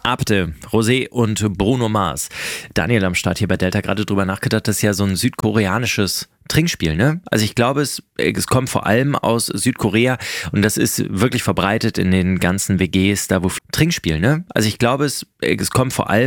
Abte, Rosé und Bruno Mars. Daniel am Start hier bei Delta, gerade drüber nachgedacht, das ist ja so ein südkoreanisches Trinkspiel, ne? Also ich glaube, es kommt vor allem aus Südkorea und das ist wirklich verbreitet in den ganzen WGs, da wo Trinkspiel, ne? Also ich glaube, es kommt vor allem